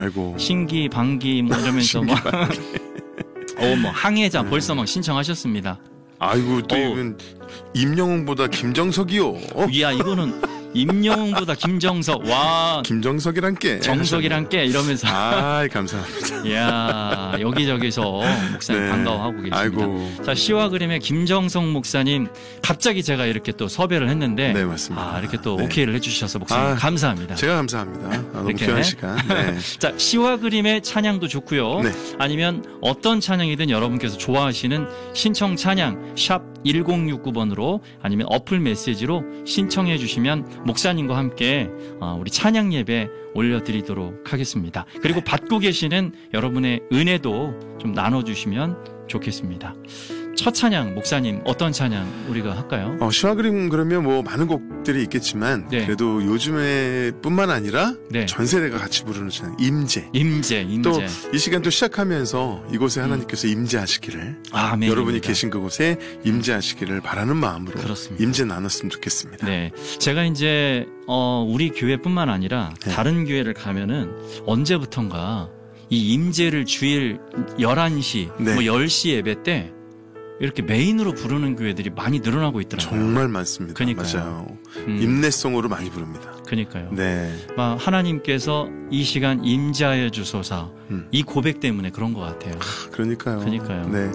아이고. 신기, 방기 뭐 이러면서 뭐 뭐 항해자 벌써 막 신청하셨습니다. 아이고 또 이건 임영웅보다 김정석이요. 야 이거는 임영웅보다 김정석. 와. 김정석이란 게. 정석이란 게 이러면서. 아, 감사합니다. 이야, 여기저기서 목사님 네. 반가워하고 계십니다. 아이고. 자, 시와 그림의 김정석 목사님, 갑자기 제가 이렇게 또 섭외를 했는데. 네, 맞습니다. 이렇게 또 네. 오케이를 해주셔서 목사님 감사합니다. 제가 감사합니다. 너무 귀한 시간. 네. 자, 시와 그림의 찬양도 좋고요. 네. 아니면 어떤 찬양이든 여러분께서 좋아하시는 신청 찬양, 샵 1069번으로 아니면 어플 메시지로 신청해 주시면 목사님과 함께 우리 찬양 예배 올려드리도록 하겠습니다. 그리고 받고 계시는 여러분의 은혜도 좀 나눠주시면 좋겠습니다. 첫 찬양, 목사님 어떤 찬양 우리가 할까요? 시와 그림 그러면 뭐 많은 곡들이 있겠지만 네. 그래도 요즘에 뿐만 아니라 네. 전 세대가 같이 부르는 찬양 임재. 임재. 또 이 시간 또 시작하면서 이곳에 하나님께서 임재하시기를 아멘. 여러분이 계신 그곳에 임재하시기를 바라는 마음으로 그렇습니다. 임재 나눴으면 좋겠습니다. 네, 제가 이제 우리 교회뿐만 아니라 네. 다른 교회를 가면은 언제부턴가 이 임재를 주일 11시, 네. 뭐 10시 예배 때 이렇게 메인으로 부르는 교회들이 많이 늘어나고 있더라고요. 정말 많습니다. 그러니까요. 맞아요. 임내송으로 많이 부릅니다. 그러니까요. 네. 하나님께서 이 시간 임재하여 주소서 이 고백 때문에 그런 것 같아요. 그러니까요. 네.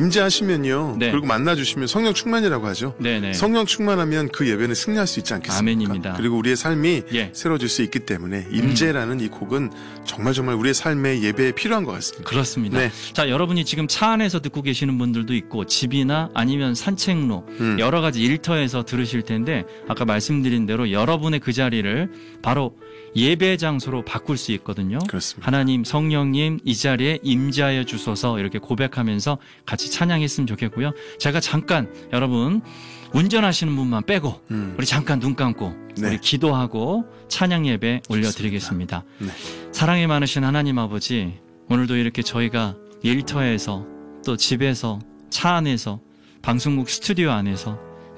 임재하시면요. 네. 그리고 만나주시면 성령 충만이라고 하죠. 네네. 성령 충만하면 그 예배는 승리할 수 있지 않겠습니까? 아멘입니다. 그리고 우리의 삶이 예. 새로워질 수 있기 때문에 임재라는 이 곡은 정말 우리의 삶의 예배에 필요한 것 같습니다. 그렇습니다. 네. 자, 여러분이 지금 차 안에서 듣고 계시는 분들도 있고 집이나 아니면 산책로 여러 가지 일터에서 들으실 텐데 아까 말씀드린 대로 여러분의 그 자리를 바로 예배 장소로 바꿀 수 있거든요. 그렇습니다. 하나님, 성령님 이 자리에 임재하여 주소서 이렇게 고백하면서 같이 찬양했으면 좋겠고요. 제가 잠깐 여러분 운전하시는 분만 빼고 우리 잠깐 눈 감고 네. 우리 기도하고 찬양 예배 올려드리겠습니다. 네. 사랑이 많으신 하나님 아버지, 오늘도 이렇게 저희가 일터에서 또 집에서 차 안에서 방송국 스튜디오 안에서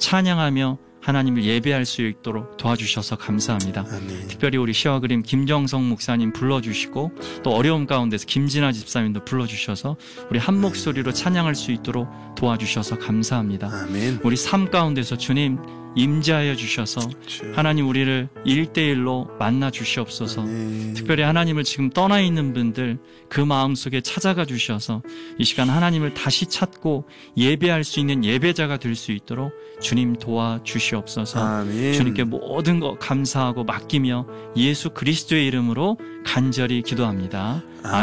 찬양하며 하나님을 예배할 수 있도록 도와주셔서 감사합니다. 아멘. 특별히 우리 시와 그림 김정성 목사님 불러주시고 또 어려움 가운데서 김진아 집사님도 불러주셔서 우리 한 목소리로 찬양할 수 있도록 도와주셔서 감사합니다. 아멘. 우리 삶 가운데서 주님 임재하여 주셔서 하나님 우리를 1대1로 만나 주시옵소서. 아멘. 특별히 하나님을 지금 떠나 있는 분들 그 마음속에 찾아가 주셔서 이 시간 하나님을 다시 찾고 예배할 수 있는 예배자가 될 수 있도록 주님 도와주시옵소서. 아멘. 주님께 모든 것 감사하고 맡기며 예수 그리스도의 이름으로 간절히 기도합니다.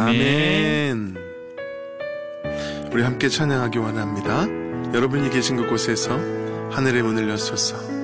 아멘. 우리 함께 찬양하기 원합니다. 여러분이 계신 그곳에서 하늘의 문을 여소서.